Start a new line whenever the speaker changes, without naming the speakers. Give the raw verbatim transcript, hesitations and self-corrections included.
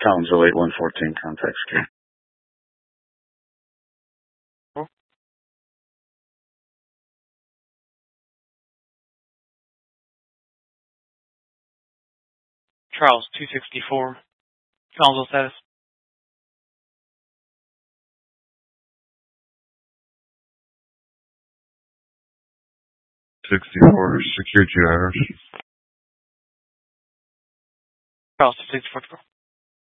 Townsville eight one fourteen, contact secure.
Charles two sixty-four. Townsville status.
sixty-four, secure two hours.
Charles two sixty-four.